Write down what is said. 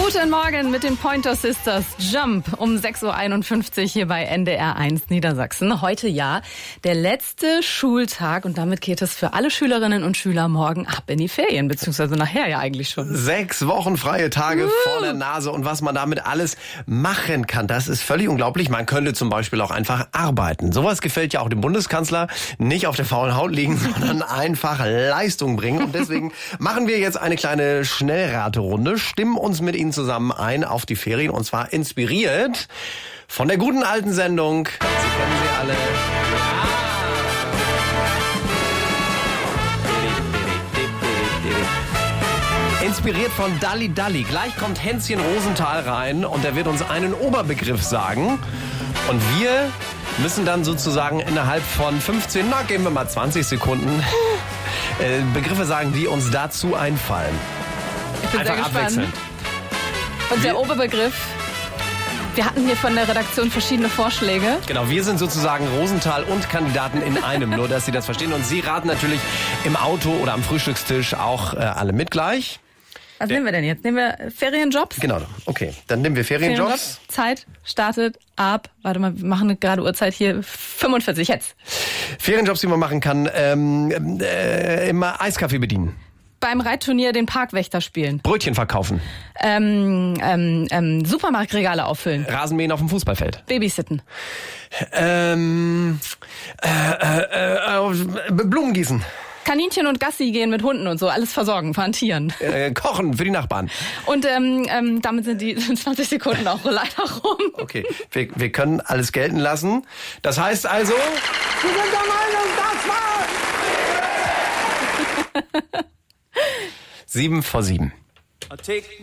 Guten Morgen mit den Pointer Sisters. Jump um 6.51 Uhr hier bei NDR 1 Niedersachsen. Heute ja der letzte Schultag und damit geht es für alle Schülerinnen und Schüler morgen ab in die Ferien, beziehungsweise nachher ja eigentlich schon. 6 Wochen freie Tage vor der Nase und was man damit alles machen kann, das ist völlig unglaublich. Man könnte zum Beispiel auch einfach arbeiten. Sowas gefällt ja auch dem Bundeskanzler. Nicht auf der faulen Haut liegen, sondern einfach Leistung bringen. Und deswegen machen wir jetzt eine kleine Schnellraterunde, stimmen uns mit Ihnen zusammen ein auf die Ferien und zwar inspiriert von der guten alten Sendung. Sie kennen sie alle. Inspiriert von Dalli Dalli. Gleich kommt Hänschen Rosenthal rein und er wird uns einen Oberbegriff sagen. Und wir müssen dann sozusagen innerhalb von 15, geben wir mal 20 Sekunden, Begriffe sagen, die uns dazu einfallen. Ich bin einfach sehr gespannt. Abwechselnd. Und der Oberbegriff, wir hatten hier von der Redaktion verschiedene Vorschläge. Genau, wir sind sozusagen Rosenthal und Kandidaten in einem, nur dass Sie das verstehen. Und Sie raten natürlich im Auto oder am Frühstückstisch auch alle mit gleich. Was nehmen wir denn jetzt? Nehmen wir Ferienjobs? Genau, okay. Dann nehmen wir Ferienjobs. Zeit startet ab, warte mal, wir machen eine gerade Uhrzeit hier, 45 jetzt. Ferienjobs, die man machen kann, im Eiskaffee bedienen. Beim Reitturnier den Parkwächter spielen. Brötchen verkaufen. Supermarktregale auffüllen. Rasenmähen auf dem Fußballfeld. Babysitten. Blumen gießen. Kaninchen und Gassi gehen mit Hunden und so, alles versorgen von Tieren. Kochen für die Nachbarn. Und damit sind die 20 Sekunden auch leider rum. Okay, wir können alles gelten lassen. Das heißt also, wir sind der Meinung, das war's! 7 vor 7.